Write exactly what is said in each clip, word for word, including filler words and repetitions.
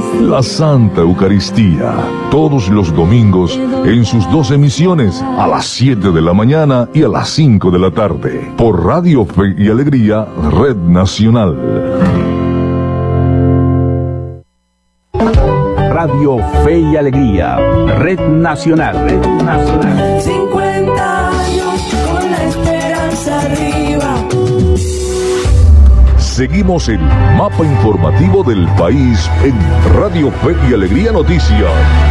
La Santa Eucaristía, todos los domingos en sus dos emisiones, a las siete de la mañana y a las cinco de la tarde, por Radio Fe y Alegría, Red Nacional. Radio Fe y Alegría, Red Nacional. Red Nacional. cincuenta años con la esperanza arriba. Seguimos el mapa informativo del país en Radio Fe y Alegría Noticias.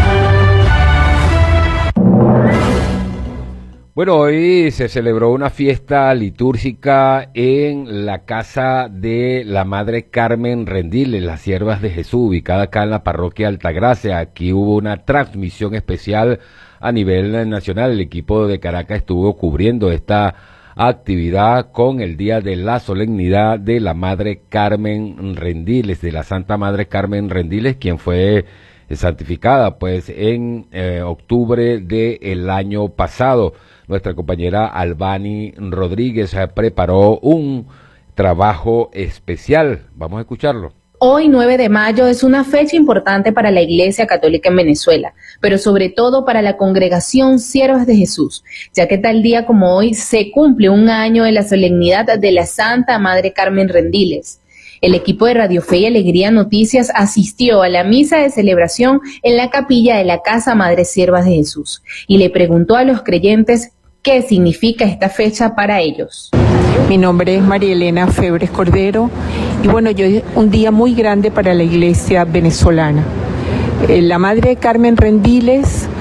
Bueno, hoy se celebró una fiesta litúrgica en la casa de la Madre Carmen Rendiles, las Siervas de Jesús, ubicada acá en la parroquia Altagracia. Aquí hubo una transmisión especial a nivel nacional. El equipo de Caracas estuvo cubriendo esta actividad con el día de la solemnidad de la Madre Carmen Rendiles, de la Santa Madre Carmen Rendiles, quien fue santificada pues en eh, octubre del año pasado. Nuestra compañera Albani Rodríguez preparó un trabajo especial. Vamos a escucharlo. Hoy, nueve de mayo, es una fecha importante para la Iglesia Católica en Venezuela, pero sobre todo para la Congregación Siervas de Jesús, ya que tal día como hoy se cumple un año de la solemnidad de la Santa Madre Carmen Rendiles. El equipo de Radio Fe y Alegría Noticias asistió a la misa de celebración en la capilla de la Casa Madre Siervas de Jesús y le preguntó a los creyentes qué significa esta fecha para ellos. Mi nombre es María Elena Febres Cordero y bueno, yo es un día muy grande para la Iglesia venezolana. Eh, la Madre Carmen Rendiles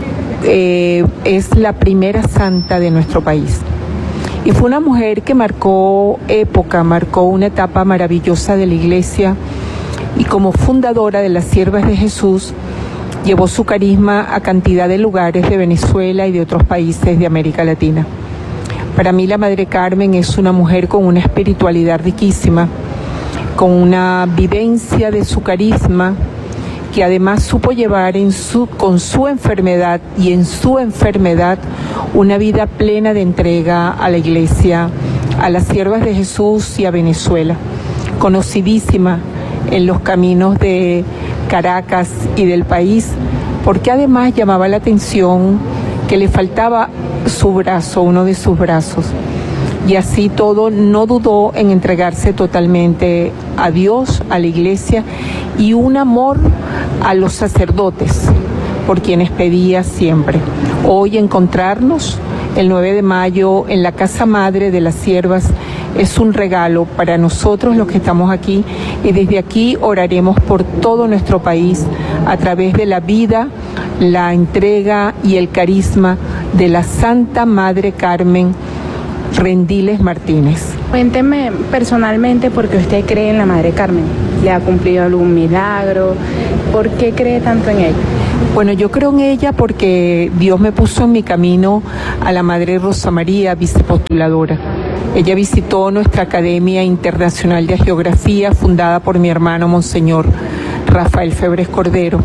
eh, es la primera santa de nuestro país. Y fue una mujer que marcó época, marcó una etapa maravillosa de la Iglesia y como fundadora de las Siervas de Jesús, llevó su carisma a cantidad de lugares de Venezuela y de otros países de América Latina. Para mí la Madre Carmen es una mujer con una espiritualidad riquísima, con una vivencia de su carisma, que además supo llevar en su, con su enfermedad y en su enfermedad una vida plena de entrega a la Iglesia, a las Siervas de Jesús y a Venezuela. Conocidísima en los caminos de Caracas y del país, porque además llamaba la atención que le faltaba su brazo, uno de sus brazos. Y así todo no dudó en entregarse totalmente a Dios, a la Iglesia y un amor a los sacerdotes, por quienes pedía siempre. Hoy encontrarnos el nueve de mayo en la Casa Madre de las Siervas es un regalo para nosotros los que estamos aquí y desde aquí oraremos por todo nuestro país a través de la vida, la entrega y el carisma de la Santa Madre Carmen Rendiles Martínez. Cuénteme personalmente por qué usted cree en la Madre Carmen. ¿Le ha cumplido algún milagro? ¿Por qué cree tanto en ella? Bueno, yo creo en ella porque Dios me puso en mi camino a la Madre Rosa María, vicepostuladora. Ella visitó nuestra Academia Internacional de Geografía, fundada por mi hermano Monseñor Rafael Febres Cordero.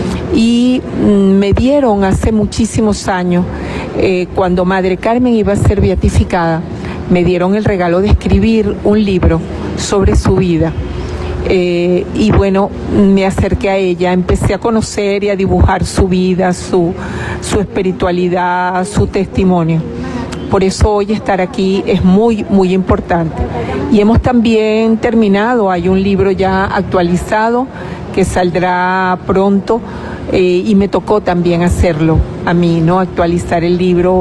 Y me dieron hace muchísimos años, eh, cuando Madre Carmen iba a ser beatificada, me dieron el regalo de escribir un libro sobre su vida. Eh, y bueno, me acerqué a ella, empecé a conocer y a dibujar su vida, su, su espiritualidad, su testimonio. Por eso hoy estar aquí es muy, muy importante. Y hemos también terminado, hay un libro ya actualizado que saldrá pronto eh, y me tocó también hacerlo a mí, ¿no? Actualizar el libro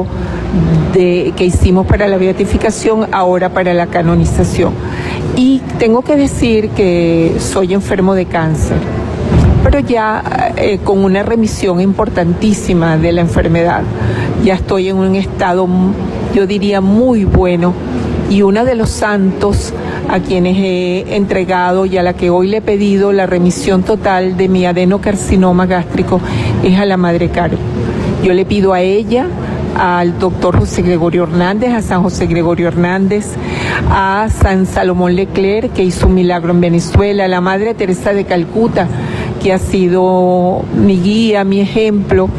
de, que hicimos para la beatificación, ahora para la canonización. Y tengo que decir que soy enfermo de cáncer, pero ya eh, con una remisión importantísima de la enfermedad. Ya estoy en un estado, yo diría, muy bueno. Y uno de los santos a quienes he entregado y a la que hoy le he pedido la remisión total de mi adenocarcinoma gástrico es a la Madre Carmen. Yo le pido a ella, al doctor José Gregorio Hernández, a San José Gregorio Hernández, a San Salomón Leclerc, que hizo un milagro en Venezuela, a la Madre Teresa de Calcuta, que ha sido mi guía, mi ejemplo,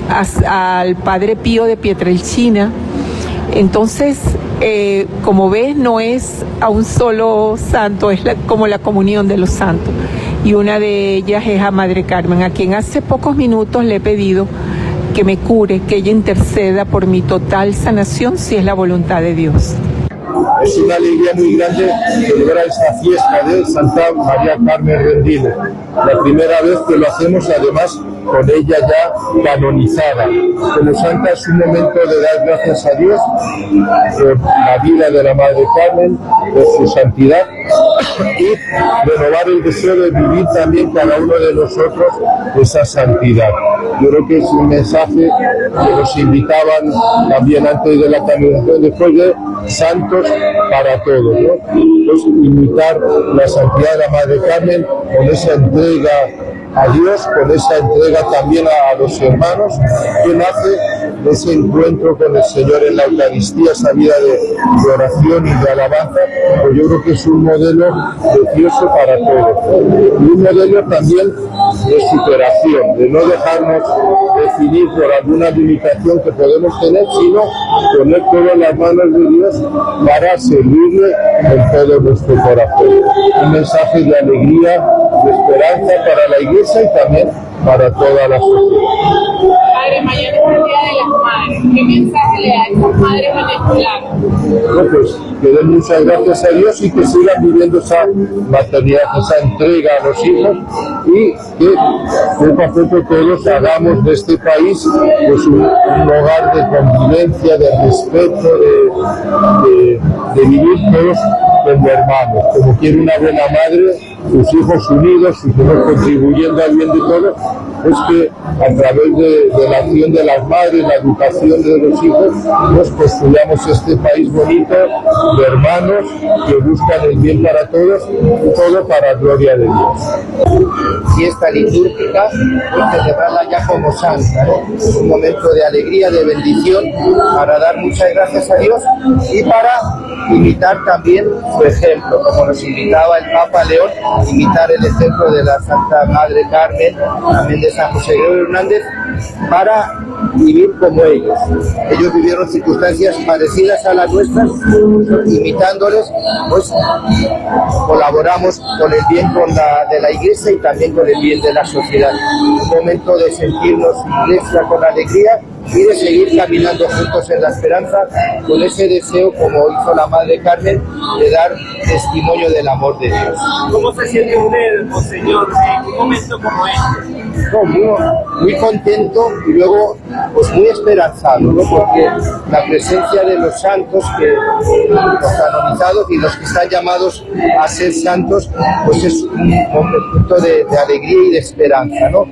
a, al Padre Pío de Pietrelcina. Entonces, eh, como ves, no es a un solo santo, es la, como la comunión de los santos. y una de ellas es a Madre Carmen, a quien hace pocos minutos le he pedido que me cure, que ella interceda por mi total sanación si es la voluntad de Dios. Es una alegría muy grande celebrar esta fiesta de Santa María Carmen Rendiles. La primera vez que lo hacemos, además, con ella ya canonizada. Como santa es un momento de dar gracias a Dios por la vida de la Madre Carmen, por su santidad, y renovar el deseo de vivir también cada uno de nosotros esa santidad. Yo creo que es un mensaje que nos invitaban también antes de la canonización, después de santos para todos, ¿no? Pues imitar la santidad de la Madre Carmen con esa entrega a Dios, con esa entrega también a, a los hermanos, que nace de ese encuentro con el Señor en la Eucaristía, esa vida de, de oración y de alabanza. Pues yo creo que es un modelo precioso para todos, ¿no? Y un modelo también de superación, de no dejarnos definir por alguna limitación que podemos tener, sino poner todo en las manos de Dios para servirle en todo nuestro corazón. Un mensaje de alegría, de esperanza para la Iglesia y también para toda la sociedad. Padre, mañana es el Día de las Madres. ¿Qué mensaje le da a estas madres venezolanas? Bueno, pues que den muchas gracias a Dios y que sigan viviendo esa maternidad, esa entrega a los hijos, y que poco a poco todos hagamos de este país pues un, un hogar de convivencia, de respeto, de, de, de vivir todos como hermanos. Como quiere una buena madre, sus hijos unidos, sus hijos contribuyendo al bien de todos, es que a través de, de la acción de las madres, la educación de los hijos, nos construyamos este país bonito de hermanos que buscan el bien para todos y todo para la gloria de Dios. Fiesta litúrgica y celebrarla ya como santa, ¿no? Es un momento de alegría, de bendición, para dar muchas gracias a Dios y para imitar también su ejemplo, como nos invitaba el Papa León, imitar el ejemplo de la Santa Madre Carmen, también de San José Gregorio Hernández, para vivir como ellos. Ellos vivieron circunstancias parecidas a las nuestras, imitándoles, pues colaboramos con el bien con la, de la Iglesia y también con el bien de la sociedad. Un momento de sentirnos Iglesia con alegría y de seguir caminando juntos en la esperanza, con ese deseo, como hizo la Madre Carmen, de dar testimonio del amor de Dios. ¿Cómo se siente usted, Monseñor, en un momento como este? No, muy, muy contento y luego pues muy esperanzado, ¿no? Porque la presencia de los santos, que los canonizados y los que están llamados a ser santos, pues es un momento de, de alegría y de esperanza, ¿no?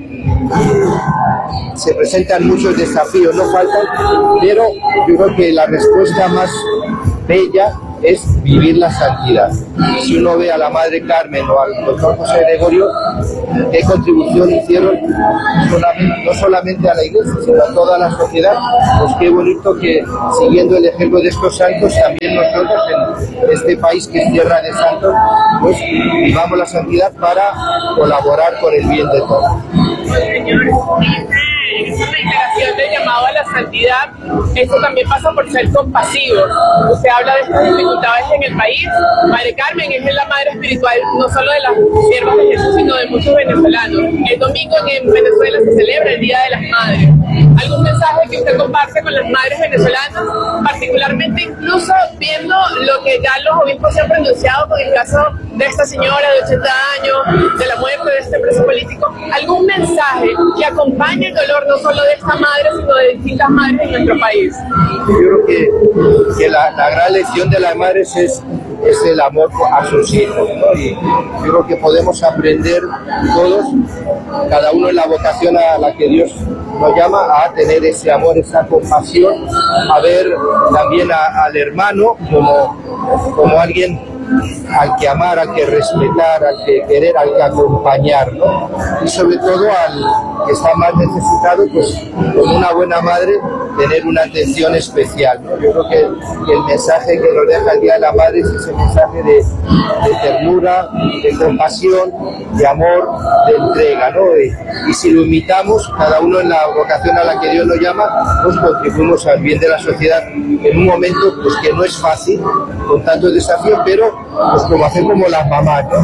Se presentan muchos desafíos, no faltan, pero yo creo que la respuesta más bella es vivir la santidad. Si uno ve a la Madre Carmen o al doctor José Gregorio, qué contribución hicieron solamente, no solamente a la Iglesia, sino a toda la sociedad, pues qué bonito que, siguiendo el ejemplo de estos santos, también nosotros en este país que es tierra de santos, pues vivamos la santidad para colaborar con el bien de todos. Señor, esa reiteración del llamado a la santidad, esto también pasa por ser compasivos. Usted habla de estas dificultades en el país. Madre Carmen es la madre espiritual no solo de las siervas de Jesús, sino de muchos venezolanos. El domingo en Venezuela se celebra el Día de las Madres. ¿Algún mensaje que usted comparte con las madres venezolanas, particularmente incluso viendo lo que ya los obispos se han pronunciado con el caso de esta señora de ochenta años, de la muerte de este preso político? ¿Algún mensaje que acompañe el dolor no solo de esta madre, sino de distintas madres en nuestro país? Yo creo que, que la, la gran lección de las madres es, es el amor a sus hijos, ¿no? Y yo creo que podemos aprender todos, cada uno en la vocación a la que Dios nos llama, a tener ese amor, esa compasión, a ver también a, al hermano como, como alguien al que amar, al que respetar, al que querer, al que acompañar, ¿no? Y sobre todo al que está más necesitado, pues como una buena madre, tener una atención especial, ¿no? Yo creo que, que el mensaje que nos deja el Día de la Madre es ese mensaje de, de ternura, de compasión, de amor, de entrega, ¿no? Y, y si lo imitamos, cada uno en la vocación a la que Dios nos llama, pues contribuimos al bien de la sociedad en un momento pues que no es fácil, con tantos desafíos, pero pues como hacer como las mamás, ¿no?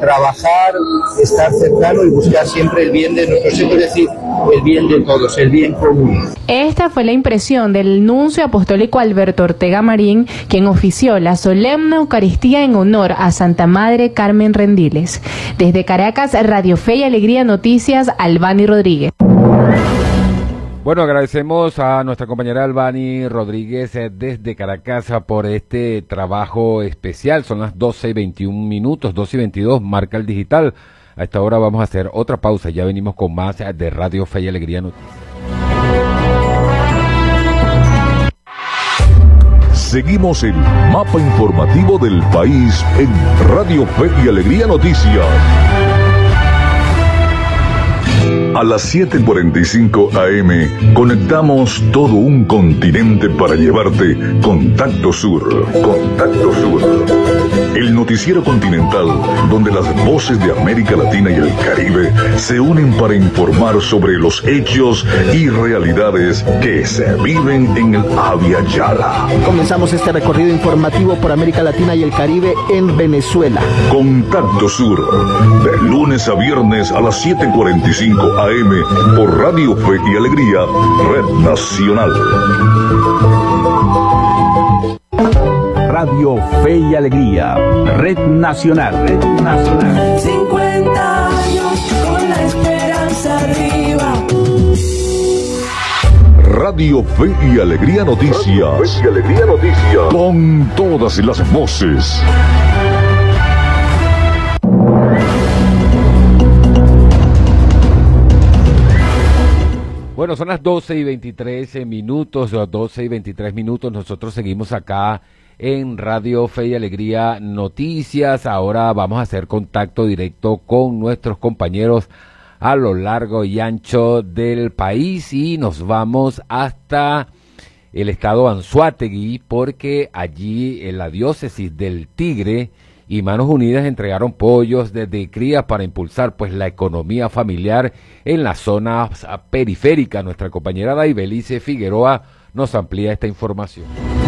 trabajar, estar cercano y buscar siempre el bien de nuestros hijos, es decir, el bien de todos, el bien común. Esta fue la impresión del nuncio apostólico Alberto Ortega Marín, quien ofició la solemne Eucaristía en honor a Santa Madre Carmen Rendiles. Desde Caracas, Radio Fe y Alegría Noticias, Albany Rodríguez. Bueno, agradecemos a nuestra compañera Albany Rodríguez eh, desde Caracas por este trabajo especial. Son las doce y veintiún minutos, doce y veintidós, marca el digital. A esta hora vamos a hacer otra pausa. Ya venimos con más de Radio Fe y Alegría Noticias. Seguimos el mapa informativo del país en Radio Fe y Alegría Noticias. A las siete cuarenta y cinco A M conectamos todo un continente para llevarte Contacto Sur. Contacto Sur. El noticiero continental donde las voces de América Latina y el Caribe se unen para informar sobre los hechos y realidades que se viven en el Abya Yala. Comenzamos este recorrido informativo por América Latina y el Caribe en Venezuela. Contacto Sur, de lunes a viernes a las siete cuarenta y cinco A M por Radio Fe y Alegría, Red Nacional. Radio Fe y Alegría, Red Nacional, Red Nacional. cincuenta años con la esperanza arriba. Radio Fe y Alegría Noticias. Radio Fe y Alegría Noticias. Con todas las voces. Bueno, son las doce y veintitrés minutos, doce y veintitrés minutos. Nosotros seguimos acá en Radio Fe y Alegría Noticias. Ahora vamos a hacer contacto directo con nuestros compañeros a lo largo y ancho del país y nos vamos hasta el estado Anzoátegui porque allí en la diócesis del Tigre y Manos Unidas entregaron pollos desde crías para impulsar pues la economía familiar en las zonas periféricas. Nuestra compañera Daibelice Figueroa nos amplía esta información.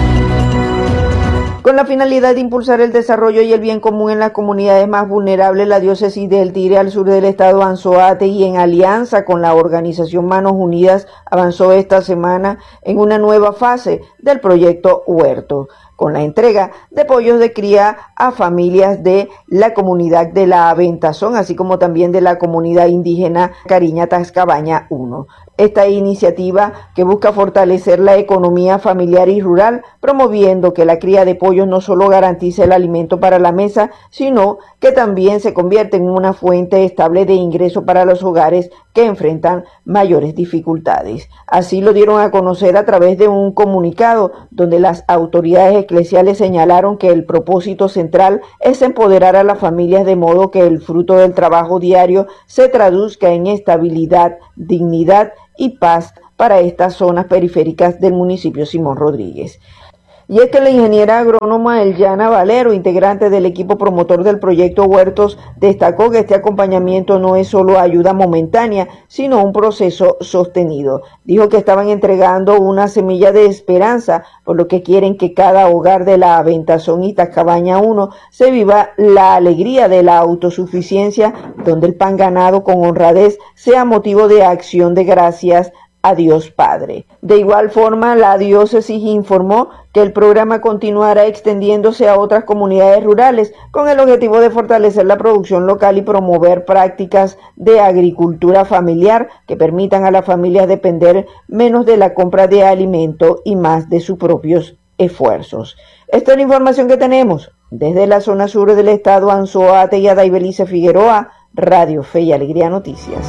Con la finalidad de impulsar el desarrollo y el bien común en las comunidades más vulnerables, la diócesis del Tigre al sur del estado Anzoátegui, en alianza con la organización Manos Unidas, avanzó esta semana en una nueva fase del proyecto Huerto, con la entrega de pollos de cría a familias de la comunidad de la Aventazón, así como también de la comunidad indígena Cariña Tascabaña uno. Esta iniciativa que busca fortalecer la economía familiar y rural, promoviendo que la cría de pollos no solo garantice el alimento para la mesa, sino que también se convierte en una fuente estable de ingreso para los hogares que enfrentan mayores dificultades. Así lo dieron a conocer a través de un comunicado donde las autoridades eclesiales señalaron que el propósito central es empoderar a las familias de modo que el fruto del trabajo diario se traduzca en estabilidad, dignidad y paz para estas zonas periféricas del municipio Simón Rodríguez. Y es que la ingeniera agrónoma Eliana Valero, integrante del equipo promotor del proyecto Huertos, destacó que este acompañamiento no es solo ayuda momentánea, sino un proceso sostenido. Dijo que estaban entregando una semilla de esperanza, por lo que quieren que cada hogar de la Aventazón y Tascabaña uno se viva la alegría de la autosuficiencia, donde el pan ganado con honradez sea motivo de acción de gracias a Dios Padre. De igual forma, la diócesis informó que el programa continuará extendiéndose a otras comunidades rurales con el objetivo de fortalecer la producción local y promover prácticas de agricultura familiar que permitan a las familias depender menos de la compra de alimento y más de sus propios esfuerzos. Esta es la información que tenemos desde la zona sur del estado Anzoátegui. Daibelice Figueroa, Radio Fe y Alegría Noticias.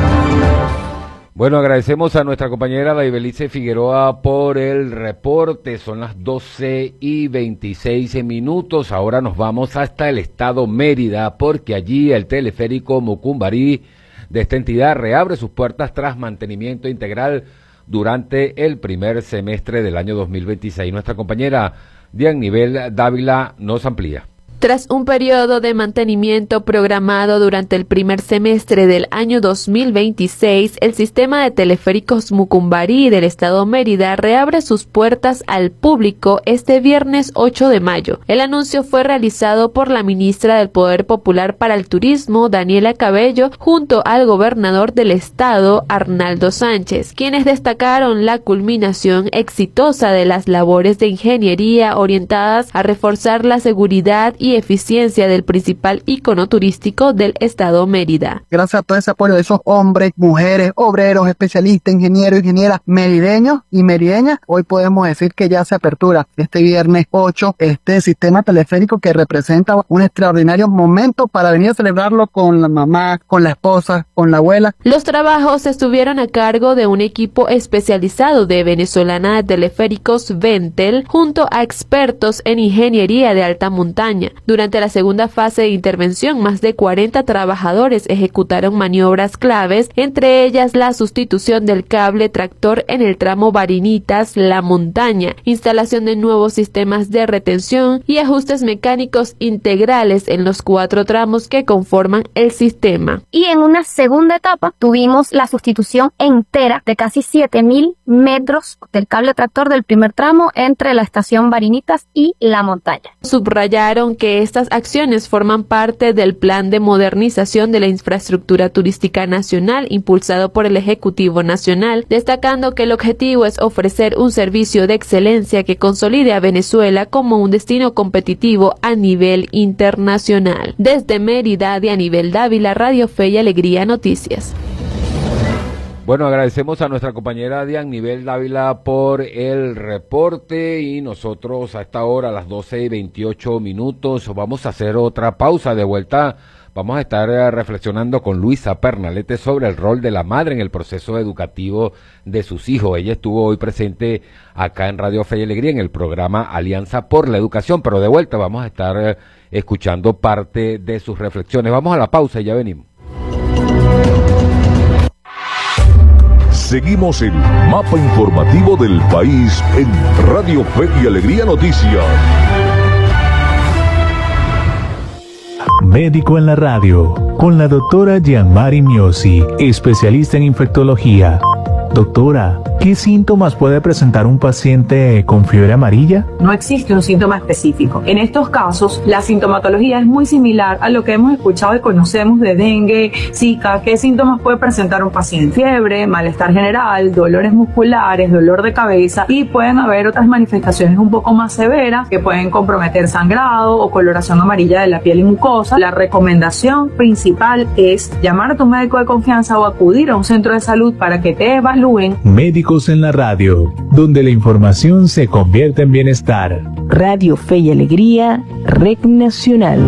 Bueno, agradecemos a nuestra compañera Daibelice Figueroa por el reporte. Son las doce y veintiséis minutos. Ahora nos vamos hasta el estado Mérida porque allí el teleférico Mucumbarí de esta entidad reabre sus puertas tras mantenimiento integral durante el primer semestre del año dos mil veintiséis. Nuestra compañera Diannivel Dávila nos amplía. Tras un periodo de mantenimiento programado durante el primer semestre del año dos mil veintiséis, el sistema de teleféricos Mucumbarí del estado Mérida reabre sus puertas al público este viernes ocho de mayo. El anuncio fue realizado por la ministra del Poder Popular para el Turismo, Daniela Cabello, junto al gobernador del estado, Arnaldo Sánchez, quienes destacaron la culminación exitosa de las labores de ingeniería orientadas a reforzar la seguridad y eficiencia del principal icono turístico del estado Mérida. Gracias a todo ese apoyo de esos hombres, mujeres, obreros, especialistas, ingenieros, ingenieras, merideños y merideñas, hoy podemos decir que ya se apertura este viernes ocho este sistema teleférico que representa un extraordinario momento para venir a celebrarlo con la mamá, con la esposa, con la abuela. Los trabajos estuvieron a cargo de un equipo especializado de Venezolana de Teleféricos Ventel junto a expertos en ingeniería de alta montaña. Durante la segunda fase de intervención, más de cuarenta trabajadores ejecutaron maniobras claves, entre ellas la sustitución del cable tractor en el tramo Barinitas-La Montaña, instalación de nuevos sistemas de retención y ajustes mecánicos integrales en los cuatro tramos que conforman el sistema. Y en una segunda etapa tuvimos la sustitución entera de casi siete mil metros del cable tractor del primer tramo entre la estación Barinitas y La Montaña. Subrayaron que estas acciones forman parte del plan de modernización de la infraestructura turística nacional impulsado por el Ejecutivo Nacional, destacando que el objetivo es ofrecer un servicio de excelencia que consolide a Venezuela como un destino competitivo a nivel internacional. Desde Mérida, Dianibel Dávila, Radio Fe y Alegría Noticias. Bueno, agradecemos a nuestra compañera Dianibel Dávila por el reporte y nosotros a esta hora, a las doce y veintiocho minutos, vamos a hacer otra pausa. De vuelta vamos a estar reflexionando con Luisa Pernalete sobre el rol de la madre en el proceso educativo de sus hijos. Ella estuvo hoy presente acá en Radio Fe y Alegría en el programa Alianza por la Educación, pero de vuelta vamos a estar escuchando parte de sus reflexiones. Vamos a la pausa y ya venimos. Seguimos el mapa informativo del país en Radio Fe y Alegría Noticias. Médico en la radio, con la doctora Gianmari Miosi, especialista en infectología. Doctora, ¿qué síntomas puede presentar un paciente con fiebre amarilla? No existe un síntoma específico. En estos casos, la sintomatología es muy similar a lo que hemos escuchado y conocemos de dengue, zika. ¿Qué síntomas puede presentar un paciente? Fiebre, malestar general, dolores musculares, dolor de cabeza, y pueden haber otras manifestaciones un poco más severas que pueden comprometer sangrado o coloración amarilla de la piel y mucosa. La recomendación principal es llamar a tu médico de confianza o acudir a un centro de salud para que te evalúen. Médicos en la radio, donde la información se convierte en bienestar. Radio Fe y Alegría, Red Nacional.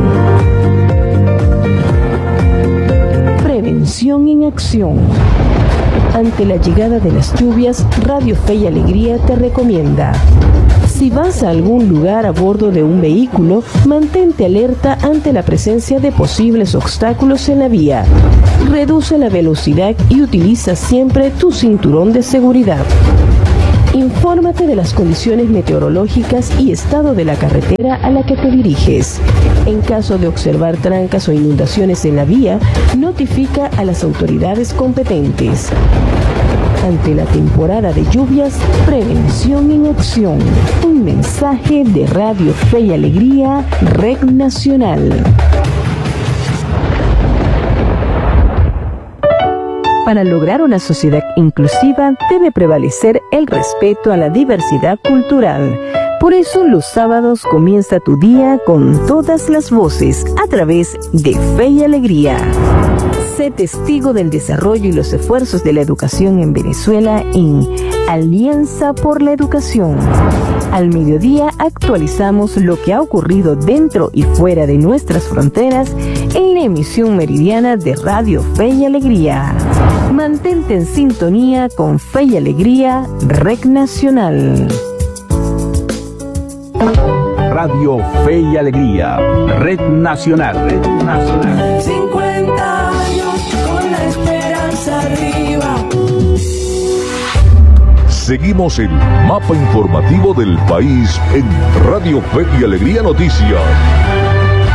Prevención en acción. Ante la llegada de las lluvias, Radio Fe y Alegría te recomienda: si vas a algún lugar a bordo de un vehículo, mantente alerta ante la presencia de posibles obstáculos en la vía. Reduce la velocidad y utiliza siempre tu cinturón de seguridad. Infórmate de las condiciones meteorológicas y estado de la carretera a la que te diriges. En caso de observar trancas o inundaciones en la vía, notifica a las autoridades competentes. Ante la temporada de lluvias, prevención en acción. Un mensaje de Radio Fe y Alegría, Red Nacional. Para lograr una sociedad inclusiva debe prevalecer el respeto a la diversidad cultural. Por eso los sábados comienza tu día con todas las voces a través de Fe y Alegría. Sé testigo del desarrollo y los esfuerzos de la educación en Venezuela en Alianza por la Educación. Al mediodía actualizamos lo que ha ocurrido dentro y fuera de nuestras fronteras en la emisión meridiana de Radio Fe y Alegría. Mantente en sintonía con Fe y Alegría, Red Nacional. Radio Fe y Alegría, Red Nacional. Red Nacional. cincuenta años con la esperanza arriba. Seguimos el mapa informativo del país en Radio Fe y Alegría Noticias.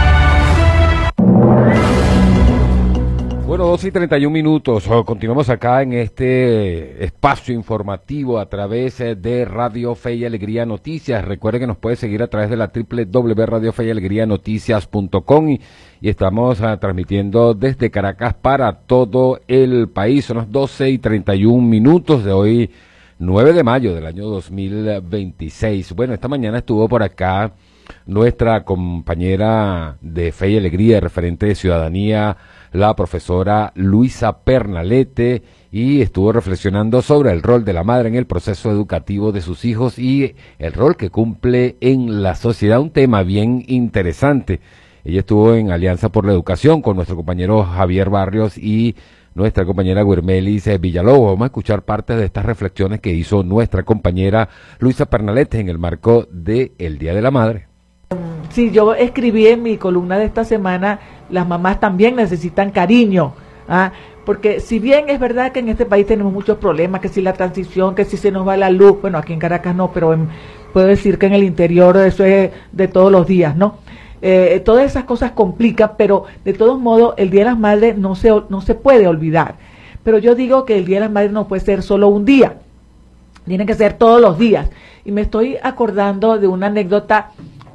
doce y treinta y un minutos. Oh, continuamos acá en este espacio informativo a través de Radio Fe y Alegría Noticias. Recuerde que nos puede seguir a través de la doble u doble u doble u punto radio fe y alegría noticias punto com y, y estamos uh, transmitiendo desde Caracas para todo el país. Son las doce y treinta y un minutos de hoy, nueve de mayo del año dos mil veintiséis. Bueno, esta mañana estuvo por acá nuestra compañera de Fe y Alegría, referente de Ciudadanía, la profesora Luisa Pernalete, y estuvo reflexionando sobre el rol de la madre en el proceso educativo de sus hijos y el rol que cumple en la sociedad, un tema bien interesante. Ella estuvo en Alianza por la Educación con nuestro compañero Javier Barrios y nuestra compañera Guirmelis Villalobos. Vamos a escuchar parte de estas reflexiones que hizo nuestra compañera Luisa Pernalete en el marco del Día de la Madre. Sí, yo escribí en mi columna de esta semana, las mamás también necesitan cariño, ¿ah? Porque si bien es verdad que en este país tenemos muchos problemas, que si la transición, que si se nos va la luz, bueno, aquí en Caracas no, pero en, puedo decir que en el interior eso es de todos los días, ¿no? Eh, todas esas cosas complican, pero de todos modos el Día de las Madres no se, no se puede olvidar. Pero yo digo que el Día de las Madres no puede ser solo un día, tiene que ser todos los días. Y me estoy acordando de una anécdota.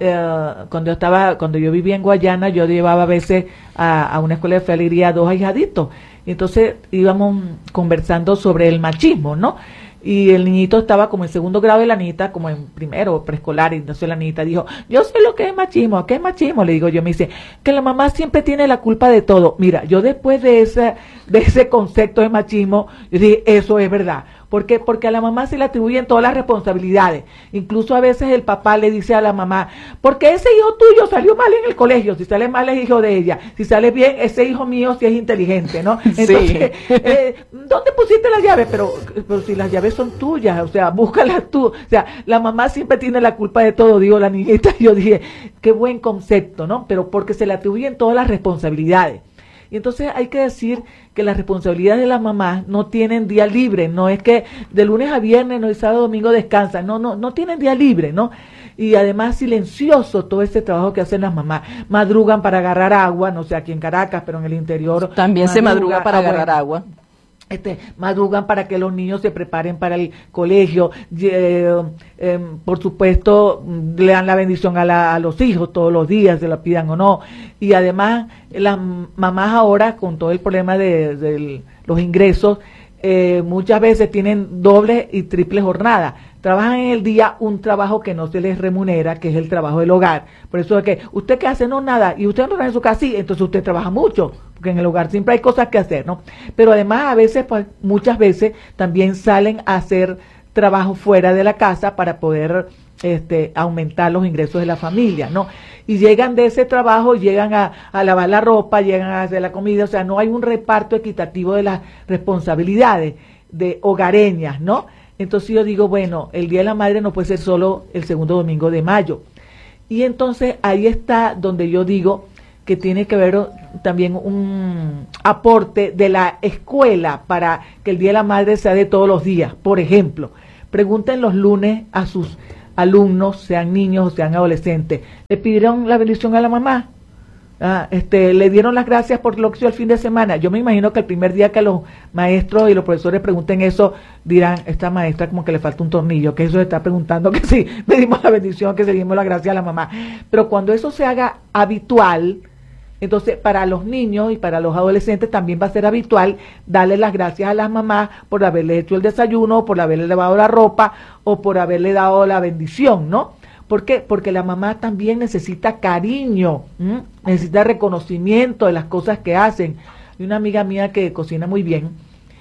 Uh, cuando yo estaba, cuando yo vivía en Guayana, yo llevaba a veces a, a una escuela de Fe y Alegría a dos ahijaditos. Entonces íbamos conversando sobre el machismo, ¿no? Y el niñito estaba como en segundo grado y la niñita como en primero preescolar. Y entonces la niñita dijo, yo sé lo que es machismo. ¿Qué es machismo? Le digo yo, me dice, que la mamá siempre tiene la culpa de todo. Mira, yo después de ese, de ese concepto de machismo, yo dije, eso es verdad. ¿Por qué? Porque a la mamá se le atribuyen todas las responsabilidades. Incluso a veces el papá le dice a la mamá, porque ese hijo tuyo salió mal en el colegio, si sale mal es hijo de ella, si sale bien, ese hijo mío sí es inteligente, ¿no? Entonces, sí. eh, ¿dónde pusiste las llaves? Pero, pero si las llaves son tuyas, o sea, búscalas tú. O sea, la mamá siempre tiene la culpa de todo, digo la niñita. Yo dije, qué buen concepto, ¿no? Pero porque se le atribuyen todas las responsabilidades. Y entonces hay que decir que las responsabilidades de las mamás no tienen día libre, no es que de lunes a viernes, no es sábado, domingo descansan, no, no, no tienen día libre, ¿no? Y además silencioso todo este trabajo que hacen las mamás, madrugan para agarrar agua, no sé, aquí en Caracas, pero en el interior. También madruga, se madruga para agarrar bueno, agua. Este, madrugan para que los niños se preparen para el colegio, eh, eh, por supuesto le dan la bendición a, la, a los hijos todos los días, se la pidan o no, y además las mamás ahora con todo el problema de, de los ingresos, eh, muchas veces tienen doble y triple jornada, trabajan en el día un trabajo que no se les remunera, que es el trabajo del hogar. Por eso es que usted que hace no nada y usted no está en su casa, sí, entonces usted trabaja mucho, porque en el hogar siempre hay cosas que hacer, ¿no? Pero además a veces, pues muchas veces también salen a hacer trabajo fuera de la casa para poder este, aumentar los ingresos de la familia, ¿no? Y llegan de ese trabajo, llegan a, a lavar la ropa, llegan a hacer la comida, o sea, no hay un reparto equitativo de las responsabilidades de hogareñas, ¿no? Entonces yo digo, bueno, el Día de la Madre no puede ser solo el segundo domingo de mayo. Y entonces ahí está donde yo digo que tiene que haber también un aporte de la escuela para que el Día de la Madre sea de todos los días. Por ejemplo, pregunten los lunes a sus alumnos, sean niños o sean adolescentes, ¿le pidieron la bendición a la mamá? Ah, este, le dieron las gracias por lo que hizo el fin de semana. Yo me imagino que el primer día que los maestros y los profesores pregunten eso, dirán, esta maestra como que le falta un tornillo, que eso se está preguntando, que sí, pedimos la bendición, que se dimos la gracia a la mamá. Pero cuando eso se haga habitual, entonces para los niños y para los adolescentes también va a ser habitual darle las gracias a las mamás por haberle hecho el desayuno, por haberle lavado la ropa o por haberle dado la bendición, ¿no? ¿Por qué? Porque la mamá también necesita cariño, ¿m? necesita reconocimiento de las cosas que hacen. Hay una amiga mía que cocina muy bien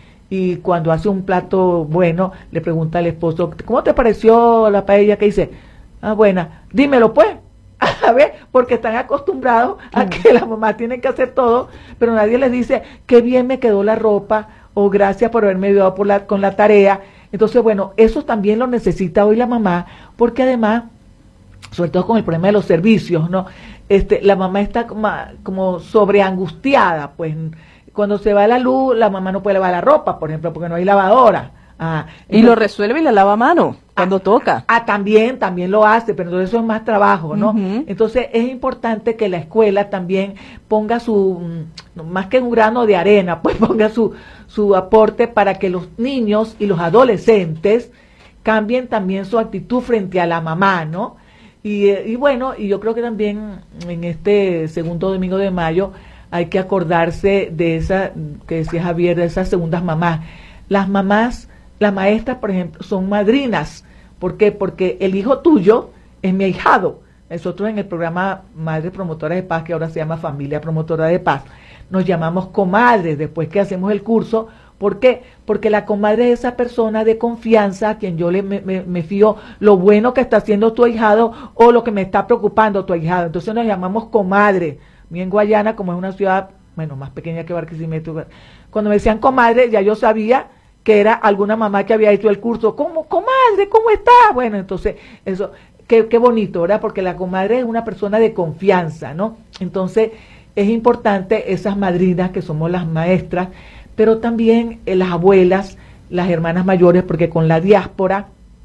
y cuando hace un plato bueno le pregunta al esposo, ¿cómo te pareció la paella que hice? Ah, buena, dímelo pues. A ver, porque están acostumbrados a que la mamá tiene que hacer todo, pero nadie les dice, qué bien me quedó la ropa o gracias por haberme ayudado por la, con la tarea. Entonces, bueno, eso también lo necesita hoy la mamá, porque además, sobre todo con el problema de los servicios, ¿no? Este, la mamá está como, como sobreangustiada, pues cuando se va la luz, la mamá no puede lavar la ropa, por ejemplo, porque no hay lavadora. Ah, y lo resuelve y le lava mano cuando ah, toca. Ah, también, también lo hace, pero entonces eso es más trabajo, ¿no? Uh-huh. Entonces es importante que la escuela también ponga su, más que un grano de arena, pues ponga su, su aporte para que los niños y los adolescentes cambien también su actitud frente a la mamá, ¿no? Y, y bueno, y yo creo que también en este segundo domingo de mayo hay que acordarse de esa, que decía Javier, de esas segundas mamás. Las mamás, las maestras, por ejemplo, son madrinas. ¿Por qué? Porque el hijo tuyo es mi ahijado. Nosotros en el programa Madre Promotora de Paz, que ahora se llama Familia Promotora de Paz, nos llamamos comadres después que hacemos el curso. ¿Por qué? Porque la comadre es esa persona de confianza a quien yo le, me, me, me fío lo bueno que está haciendo tu ahijado o lo que me está preocupando tu ahijado. Entonces nos llamamos comadre. Mi en Guayana, como es una ciudad, bueno, más pequeña que Barquisimeto, cuando me decían comadre, ya yo sabía que era alguna mamá que había hecho el curso. ¿Cómo, comadre? ¿Cómo está? Bueno, entonces, eso, qué, qué bonito, ¿verdad? Porque la comadre es una persona de confianza, ¿no? Entonces, es importante esas madrinas que somos las maestras, pero también eh, las abuelas, las hermanas mayores, porque con la diáspora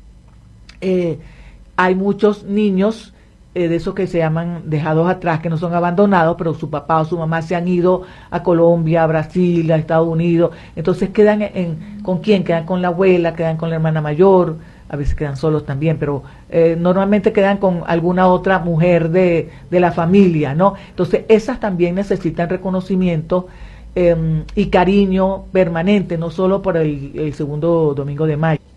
eh, hay muchos niños eh, de esos que se llaman dejados atrás, que no son abandonados, pero su papá o su mamá se han ido a Colombia, a Brasil, a Estados Unidos, entonces quedan en, en ¿con quién? Quedan con la abuela, quedan con la hermana mayor, a veces quedan solos también, pero eh, normalmente quedan con alguna otra mujer de, de la familia, ¿no? Entonces esas también necesitan reconocimiento eh, y cariño permanente, no solo por el, el segundo domingo de mayo.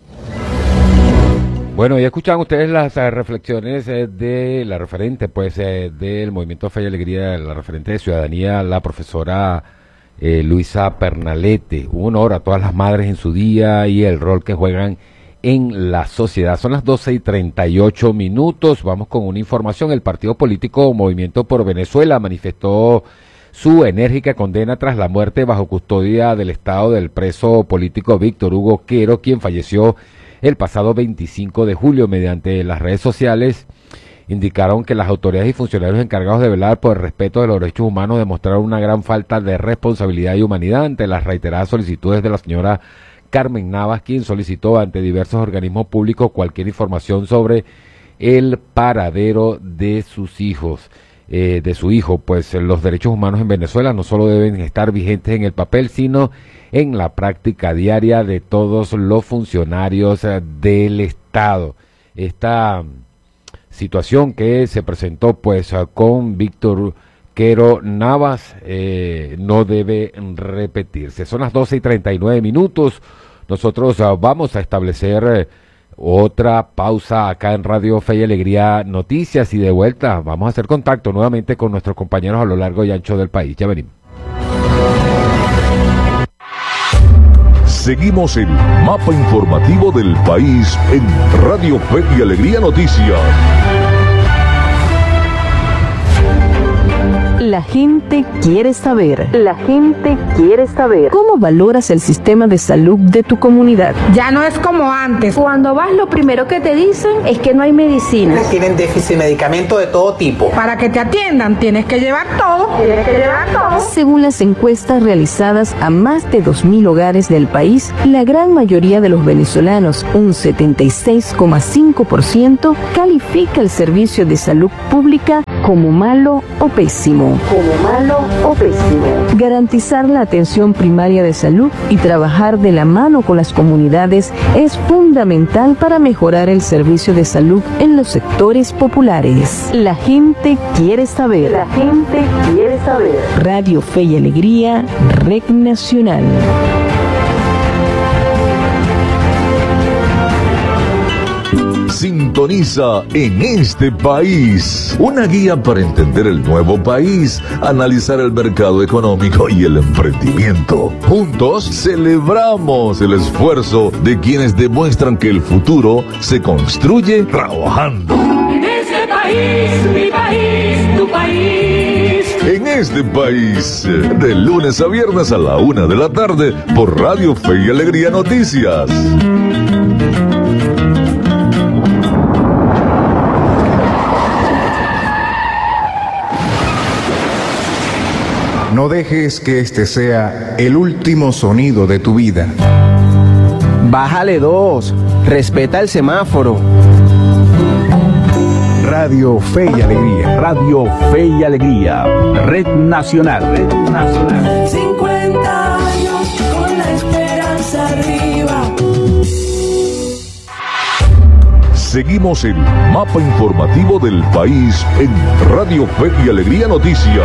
Bueno, ya escuchaban ustedes las uh, reflexiones eh, de la referente, pues, eh, del Movimiento Fe y Alegría, la referente de Ciudadanía, la profesora eh, Luisa Pernalete. Un honor a todas las madres en su día y el rol que juegan en la sociedad. Son las doce y treinta y ocho minutos. Vamos con una información. El partido político Movimiento por Venezuela manifestó su enérgica condena tras la muerte bajo custodia del Estado del preso político Víctor Hugo Quero, quien falleció el pasado veinticinco de julio. Mediante las redes sociales indicaron que las autoridades y funcionarios encargados de velar por el respeto de los derechos humanos demostraron una gran falta de responsabilidad y humanidad ante las reiteradas solicitudes de la señora Carmen Navas, quien solicitó ante diversos organismos públicos cualquier información sobre el paradero de sus hijos, eh, de su hijo. Pues los derechos humanos en Venezuela no solo deben estar vigentes en el papel, sino en la práctica diaria de todos los funcionarios eh, del Estado. Esta situación que se presentó pues con Víctor Quero Navas eh, no debe repetirse. Son las doce y treinta y nueve minutos. Nosotros uh, vamos a establecer eh, otra pausa acá en Radio Fe y Alegría Noticias, y de vuelta vamos a hacer contacto nuevamente con nuestros compañeros a lo largo y ancho del país. Ya venimos. Seguimos el mapa informativo del país en Radio Fe y Alegría Noticias. La gente quiere saber. La gente quiere saber. ¿Cómo valoras el sistema de salud de tu comunidad? Ya no es como antes. Cuando vas, lo primero que te dicen es que no hay medicinas. Tienen déficit de medicamentos de todo tipo. Para que te atiendan tienes que llevar todo. Tienes que llevar todo. Según las encuestas realizadas a más de dos mil hogares del país, la gran mayoría de los venezolanos, un setenta y seis coma cinco por ciento, califica el servicio de salud pública como malo o pésimo. Como malo o pésimo. Garantizar la atención primaria de salud y trabajar de la mano con las comunidades es fundamental para mejorar el servicio de salud en los sectores populares. La gente quiere saber. La gente quiere saber. Radio Fe y Alegría, Red Nacional. Sintoniza En Este País, una guía para entender el nuevo país, analizar el mercado económico y el emprendimiento. Juntos celebramos el esfuerzo de quienes demuestran que el futuro se construye trabajando. En este país, mi país, tu país. En Este País, de lunes a viernes a la una de la tarde, por Radio Fe y Alegría Noticias. No dejes que este sea el último sonido de tu vida. Bájale dos. Respeta el semáforo. Radio Fe y Alegría. Radio Fe y Alegría. Red Nacional. Red Nacional. cincuenta años con la esperanza arriba. Seguimos el mapa informativo del país en Radio Fe y Alegría Noticias.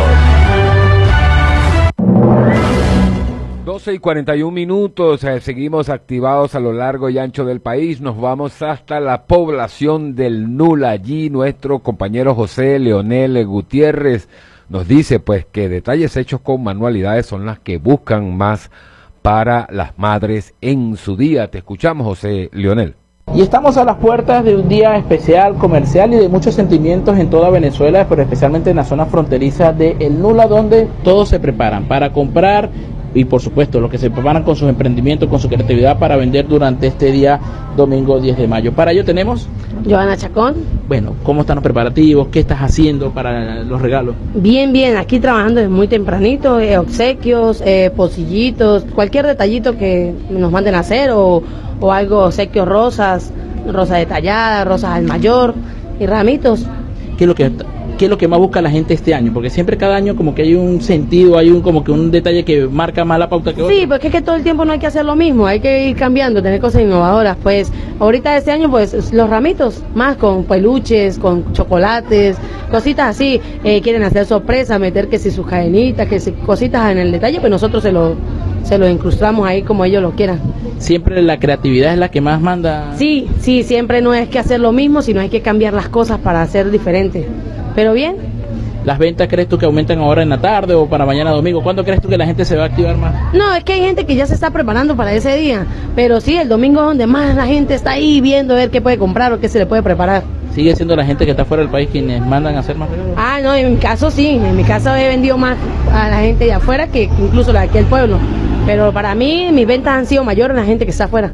doce y cuarenta y un minutos, eh, seguimos activados a lo largo y ancho del país, nos vamos hasta la población del Nula. Allí nuestro compañero José Leonel Gutiérrez nos dice pues que detalles hechos con manualidades son las que buscan más para las madres en su día. Te escuchamos, José Leonel. Y estamos a las puertas de un día especial, comercial y de muchos sentimientos en toda Venezuela, pero especialmente en la zona fronteriza de El Nula, donde todos se preparan para comprar y por supuesto los que se preparan con sus emprendimientos, con su creatividad para vender durante este día domingo diez de mayo. Para ello tenemos Joana Chacón. Bueno, ¿cómo están los preparativos? ¿Qué estás haciendo para los regalos? Bien, bien, aquí trabajando desde muy tempranito, eh, obsequios, eh, pocillitos, cualquier detallito que nos manden a hacer o, o algo, obsequios, rosas, rosas detalladas, rosas al mayor y ramitos. ¿Qué es lo que ¿Qué es lo que más busca la gente este año? Porque siempre cada año como que hay un sentido, hay un como que un detalle que marca más la pauta que otro. Sí, porque es que todo el tiempo no hay que hacer lo mismo, hay que ir cambiando, tener cosas innovadoras. Pues ahorita este año pues los ramitos, más con peluches, con chocolates, cositas así. Eh, quieren hacer sorpresa, meter que si sus cadenitas, que si cositas en el detalle, pues nosotros se lo, se lo incrustamos ahí como ellos lo quieran. Siempre la creatividad es la que más manda. Sí, sí, siempre no es que hacer lo mismo, sino hay que cambiar las cosas para hacer diferente. Pero bien. ¿Las ventas crees tú que aumentan ahora en la tarde o para mañana domingo? ¿Cuándo crees tú que la gente se va a activar más? No, es que hay gente que ya se está preparando para ese día, pero sí, el domingo es donde más la gente está ahí viendo a ver qué puede comprar o qué se le puede preparar. ¿Sigue siendo la gente que está fuera del país quienes mandan a hacer más regalos? Ah, no, en mi caso sí, en mi caso he vendido más a la gente de afuera que incluso la de aquí del pueblo, pero para mí mis ventas han sido mayores en la gente que está afuera.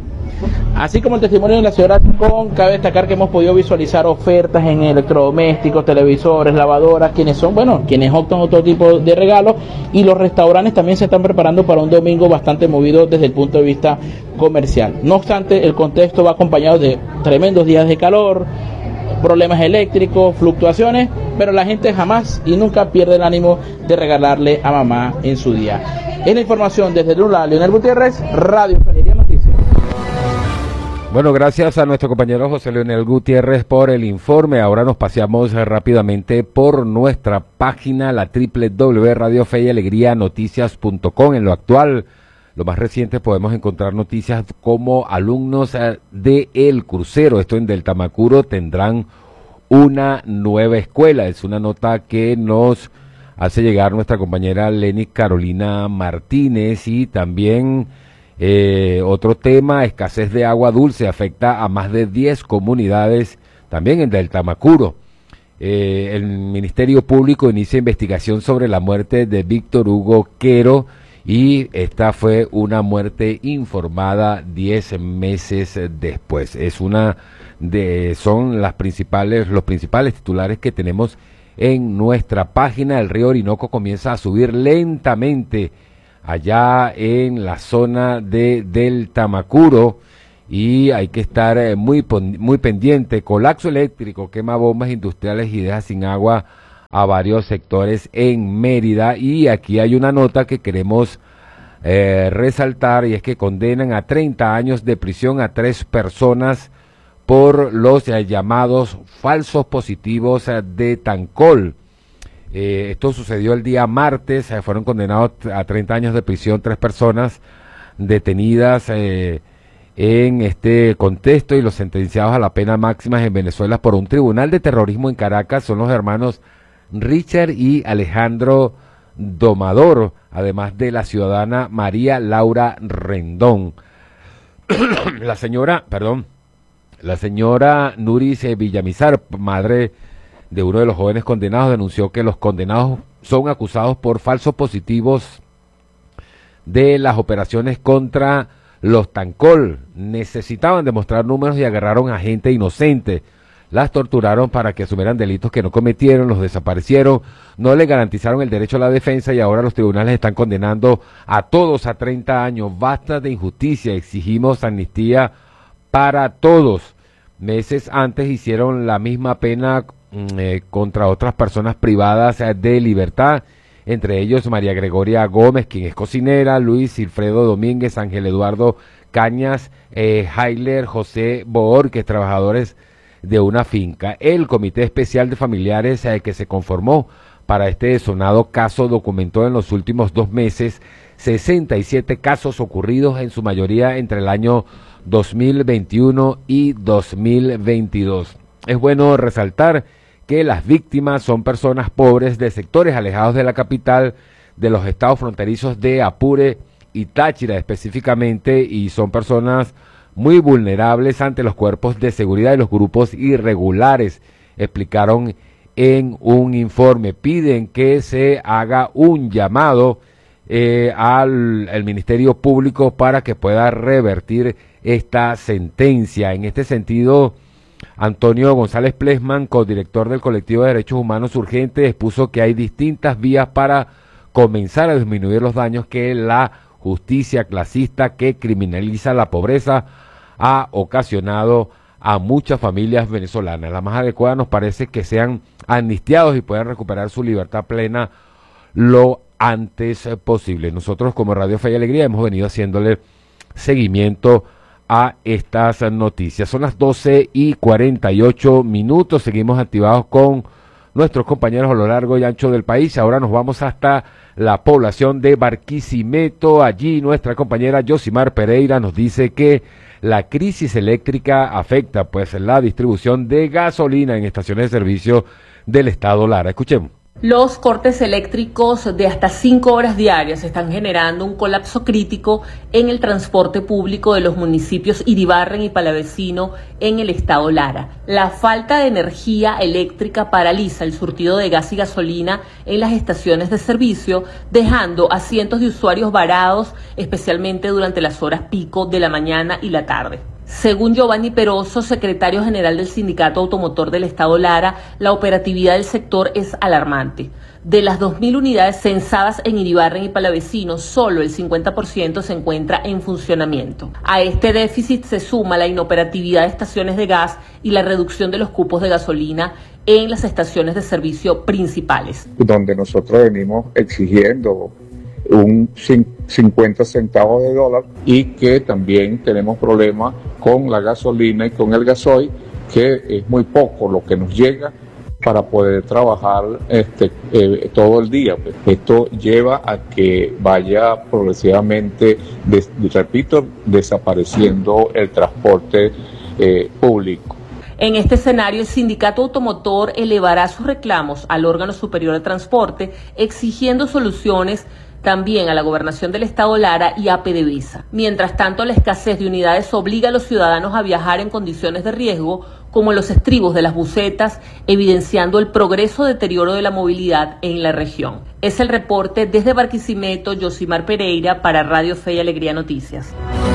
Así como el testimonio de la señora Chacón, cabe destacar que hemos podido visualizar ofertas en electrodomésticos, televisores, lavadoras, quienes son, bueno, quienes optan otro tipo de regalos, y los restaurantes también se están preparando para un domingo bastante movido desde el punto de vista comercial. No obstante, el contexto va acompañado de tremendos días de calor, problemas eléctricos, fluctuaciones, pero la gente jamás y nunca pierde el ánimo de regalarle a mamá en su día. Es la información desde Lula, Leonel Gutiérrez, Radio Fe y Alegría Noticias. Bueno, gracias a nuestro compañero José Leonel Gutiérrez por el informe. Ahora nos paseamos rápidamente por nuestra página, la doble u doble u doble u punto radio fe y alegría noticias punto com. En lo actual, lo más reciente, podemos encontrar noticias como alumnos de El Crucero, esto en Del Tamacuro, tendrán una nueva escuela. Es una nota que nos hace llegar nuestra compañera Lenny Carolina Martínez. Y también Eh, otro tema, escasez de agua dulce afecta a más de diez comunidades también en Del Tamacuro. Eh, el Ministerio Público inicia investigación sobre la muerte de Víctor Hugo Quero y esta fue una muerte informada diez meses después. Es una de, son las principales, los principales titulares que tenemos en nuestra página. El río Orinoco comienza a subir lentamente allá en la zona de Del Tamacuro y hay que estar eh, muy, muy pendiente. Colapso eléctrico, quema bombas industriales y deja sin agua a varios sectores en Mérida. Y aquí hay una nota que queremos eh, resaltar, y es que condenan a treinta años de prisión a tres personas por los eh, llamados falsos positivos eh, de Tancol. Eh, esto sucedió el día martes, eh, fueron condenados a treinta años de prisión tres personas detenidas eh, en este contexto, y los sentenciados a la pena máxima en Venezuela por un tribunal de terrorismo en Caracas son los hermanos Richard y Alejandro Domador, además de la ciudadana María Laura Rendón. la señora, perdón, la señora Nuris Villamizar, madre de uno de los jóvenes condenados, denunció que los condenados son acusados por falsos positivos de las operaciones contra los Tancol. Necesitaban demostrar números y agarraron a gente inocente. las torturaron para que asumieran delitos que no cometieron, los desaparecieron, no les garantizaron el derecho a la defensa y ahora los tribunales están condenando a todos a treinta años. Basta de injusticia, exigimos amnistía para todos. Meses antes hicieron la misma pena eh, contra otras personas privadas de libertad, entre ellos María Gregoria Gómez, quien es cocinera, Luis Silfredo Domínguez, Ángel Eduardo Cañas, eh, Heiler, José Boorques, trabajadores de una finca. El Comité Especial de Familiares eh, que se conformó para este sonado caso documentó en los últimos dos meses sesenta y siete casos ocurridos, en su mayoría entre el año dos mil veintiuno y dos mil veintidós. Es bueno resaltar que las víctimas son personas pobres de sectores alejados de la capital, de los estados fronterizos de Apure y Táchira específicamente, y son personas muy vulnerables ante los cuerpos de seguridad y los grupos irregulares, explicaron en un informe. Piden que se haga un llamado eh, al, al Ministerio Público para que pueda revertir esta sentencia. En este sentido, Antonio González Plesman, codirector del colectivo de Derechos Humanos Urgentes, expuso que hay distintas vías para comenzar a disminuir los daños que la justicia clasista que criminaliza la pobreza ha ocasionado a muchas familias venezolanas. La más adecuada nos parece que sean amnistiados y puedan recuperar su libertad plena lo antes posible. Nosotros como Radio Fe y Alegría hemos venido haciéndole seguimiento a estas noticias. Son las doce y cuarenta y ocho minutos, seguimos activados con nuestros compañeros a lo largo y ancho del país. Ahora nos vamos hasta la población de Barquisimeto. Allí nuestra compañera Yosimar Pereira nos dice que la crisis eléctrica afecta pues la distribución de gasolina en estaciones de servicio del estado Lara. Escuchemos. Los cortes eléctricos de hasta cinco horas diarias están generando un colapso crítico en el transporte público de los municipios Iribarren y Palavecino en el estado Lara. La falta de energía eléctrica paraliza el surtido de gas y gasolina en las estaciones de servicio, dejando a cientos de usuarios varados, especialmente durante las horas pico de la mañana y la tarde. Según Giovanni Peroso, secretario general del Sindicato Automotor del Estado Lara, la operatividad del sector es alarmante. De las dos mil unidades censadas en Iribarren y Palavecino, solo el cincuenta por ciento se encuentra en funcionamiento. A este déficit se suma la inoperatividad de estaciones de gas y la reducción de los cupos de gasolina en las estaciones de servicio principales. Donde nosotros venimos exigiendo un cincuenta centavos de dólar y que también tenemos problemas con la gasolina y con el gasoil, que es muy poco lo que nos llega para poder trabajar este, eh, todo el día. Esto lleva a que vaya progresivamente, des, repito, desapareciendo el transporte eh, público. En este escenario, el Sindicato Automotor elevará sus reclamos al órgano superior de transporte, exigiendo soluciones también a la Gobernación del Estado Lara y a PDVSA. Mientras tanto, la escasez de unidades obliga a los ciudadanos a viajar en condiciones de riesgo, como los estribos de las busetas, evidenciando el progreso deterioro de la movilidad en la región. Es el reporte desde Barquisimeto, Yosimar Pereira, para Radio Fe y Alegría Noticias.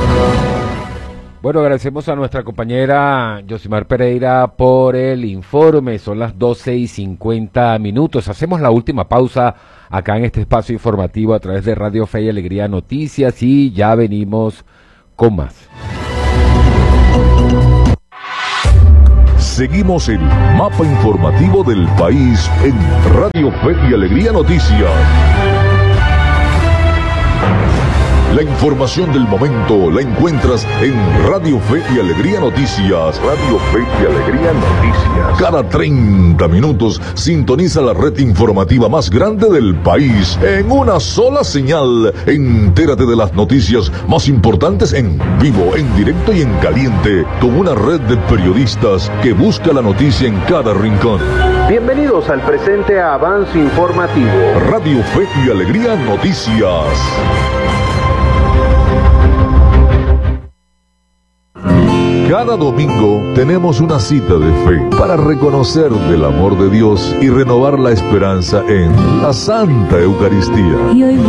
Bueno, agradecemos a nuestra compañera Yosimar Pereira por el informe. Son las doce y cincuenta minutos. Hacemos la última pausa acá en este espacio informativo a través de Radio Fe y Alegría Noticias y ya venimos con más. Seguimos el mapa informativo del país en Radio Fe y Alegría Noticias. La información del momento la encuentras en Radio Fe y Alegría Noticias. Radio Fe y Alegría Noticias. Cada treinta minutos sintoniza la red informativa más grande del país en una sola señal. Entérate de las noticias más importantes en vivo, en directo y en caliente, con una red de periodistas que busca la noticia en cada rincón. Bienvenidos al presente avance informativo. Radio Fe y Alegría Noticias. Cada domingo tenemos una cita de fe para reconocer del amor de Dios y renovar la esperanza en la Santa Eucaristía.